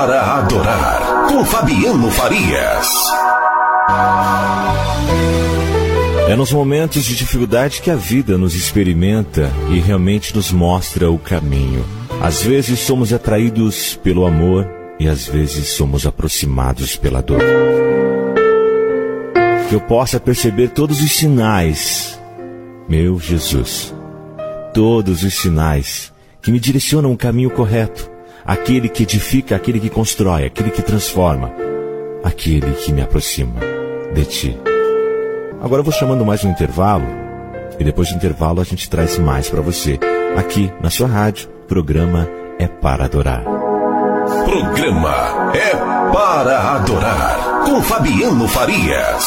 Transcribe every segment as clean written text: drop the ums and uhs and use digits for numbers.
para adorar, com Fabiano Farias. É nos momentos de dificuldade que a vida nos experimenta e realmente nos mostra o caminho. Às vezes somos atraídos pelo amor e às vezes somos aproximados pela dor. Que eu possa perceber todos os sinais, meu Jesus, todos os sinais que me direcionam o caminho correto, aquele que edifica, aquele que constrói, aquele que transforma, aquele que me aproxima de Ti. Agora eu vou chamando mais um intervalo e depois do intervalo a gente traz mais para você. Aqui na sua rádio, programa É para Adorar. Programa É para Adorar, com Fabiano Farias.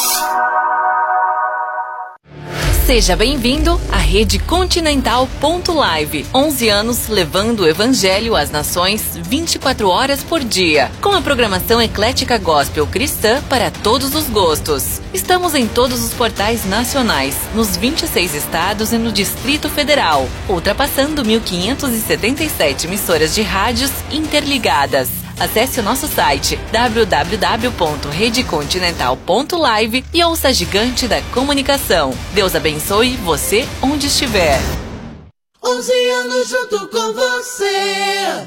Seja bem-vindo à Rede Continental.live. 11 anos levando o Evangelho às nações 24 horas por dia, com a programação eclética gospel cristã para todos os gostos. Estamos em todos os portais nacionais, nos 26 estados e no Distrito Federal, ultrapassando 1.577 emissoras de rádios interligadas. Acesse o nosso site www.redecontinental.live e ouça a gigante da comunicação. Deus abençoe você onde estiver. 11 anos junto com você.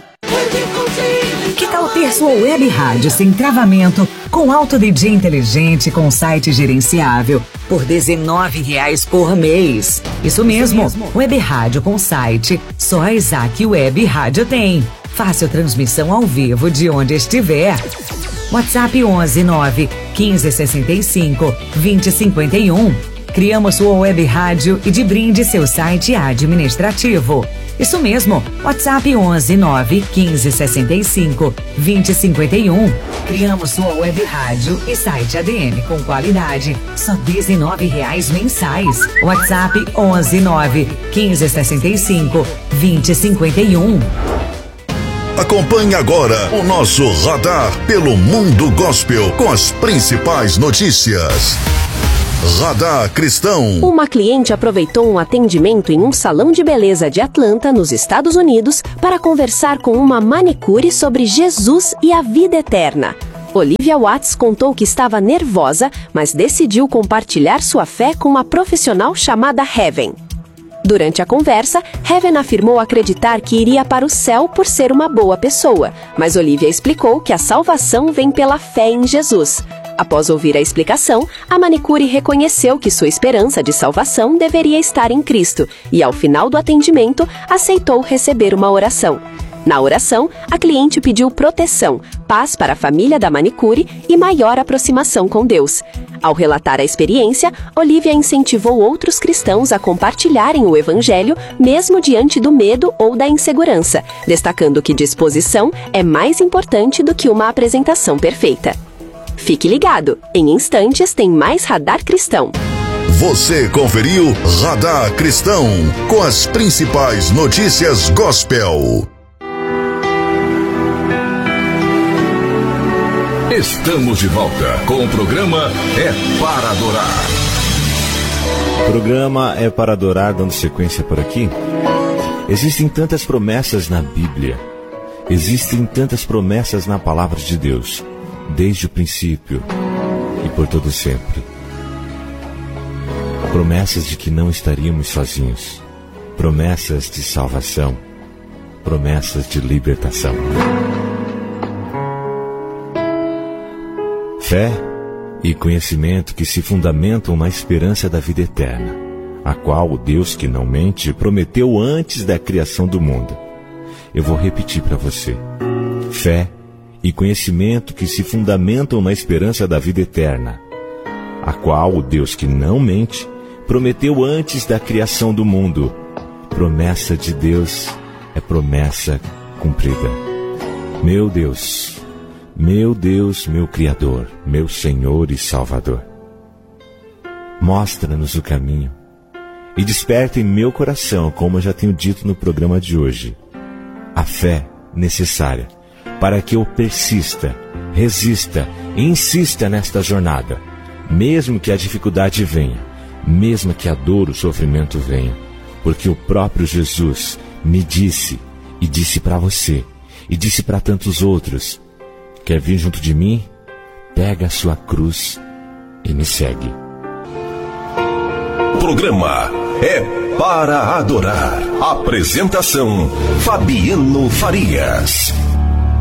Que tal ter sua web rádio sem travamento, com alto DJ inteligente, com site gerenciável, por R$19 por mês? Isso mesmo, web rádio com site, só a Isaac Web Rádio tem. Fácil transmissão ao vivo de onde estiver. WhatsApp 11 9 15 65 20 51. Criamos sua web rádio e de brinde seu site administrativo. Isso mesmo, WhatsApp 11 9 15 65 20 51. Criamos sua web rádio e site ADM com qualidade, só R$19 mensais. WhatsApp 11 9 15 65 20 51. Acompanhe agora o nosso radar pelo mundo gospel com as principais notícias. Radar Cristão. Uma cliente aproveitou um atendimento em um salão de beleza de Atlanta, nos Estados Unidos, para conversar com uma manicure sobre Jesus e a vida eterna. Olivia Watts contou que estava nervosa, mas decidiu compartilhar sua fé com uma profissional chamada Heaven. Durante a conversa, Heaven afirmou acreditar que iria para o céu por ser uma boa pessoa, mas Olivia explicou que a salvação vem pela fé em Jesus. Após ouvir a explicação, a manicure reconheceu que sua esperança de salvação deveria estar em Cristo e, ao final do atendimento, aceitou receber uma oração. Na oração, a cliente pediu proteção, paz para a família da manicure e maior aproximação com Deus. Ao relatar a experiência, Olivia incentivou outros cristãos a compartilharem o Evangelho, mesmo diante do medo ou da insegurança, destacando que disposição é mais importante do que uma apresentação perfeita. Fique ligado, em instantes tem mais Radar Cristão. Você conferiu Radar Cristão, com as principais notícias gospel. Estamos de volta com o programa É para Adorar. O programa É para Adorar, dando sequência por aqui. Existem tantas promessas na Bíblia. Existem tantas promessas na palavra de Deus, desde o princípio e por todo sempre. Promessas de que não estaríamos sozinhos. Promessas de salvação. Promessas de libertação. Fé e conhecimento que se fundamentam na esperança da vida eterna, a qual o Deus que não mente prometeu antes da criação do mundo. Eu vou repetir para você. Fé e conhecimento que se fundamentam na esperança da vida eterna, a qual o Deus que não mente prometeu antes da criação do mundo. Promessa de Deus é promessa cumprida. Meu Deus, meu Criador, meu Senhor e Salvador, mostra-nos o caminho e desperta em meu coração, como eu já tenho dito no programa de hoje, a fé necessária para que eu persista, resista e insista nesta jornada, mesmo que a dificuldade venha, mesmo que a dor, o sofrimento venha, porque o próprio Jesus me disse, e disse para você, e disse para tantos outros, Quer vir junto de mim? Pega a sua cruz e me segue. Programa É para Adorar. Apresentação: Fabiano Farias.